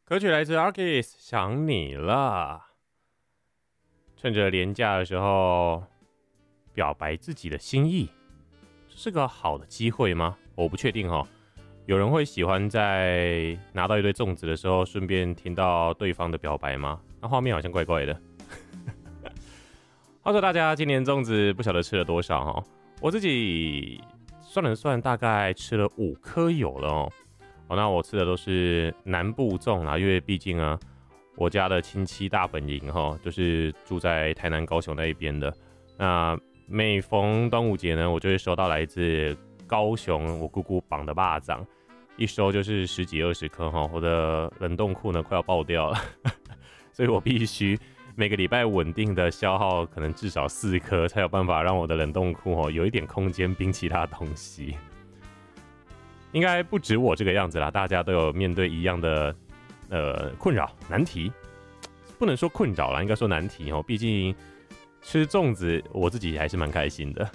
歌曲来自 Argis，想你了。趁着廉价的时候表白自己的心意，这是个好的机会吗？我不确定哦。有人会喜欢在拿到一堆粽子的时候，顺便听到对方的表白吗？那画面好像怪怪的。话说大家今年粽子不晓得吃了多少哦，我自己算了算，大概吃了5颗有了哦。那我吃的都是南部粽啦，因为毕竟啊，我家的亲戚大本营哈，就是住在台南、高雄那一边的。那每逢端午节呢，我就会收到来自高雄我姑姑绑的肉粽，一收就是10几20颗哈，我的冷冻库呢快要爆掉了，所以我必须每个礼拜稳定的消耗可能至少4颗，才有办法让我的冷冻库有一点空间冰其他东西。应该不止我这个样子啦，大家都有面对一样的困扰难题，不能说困扰啦，应该说难题哦。毕竟吃粽子，我自己还是蛮开心的。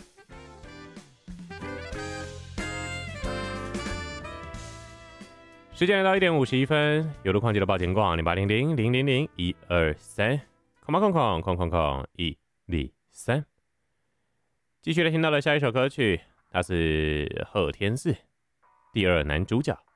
时间来到1点51分，有路况记得报警广0800000123，空空空空空空123。继续来听到的下一首歌曲，它是贺天嗣第2男主角。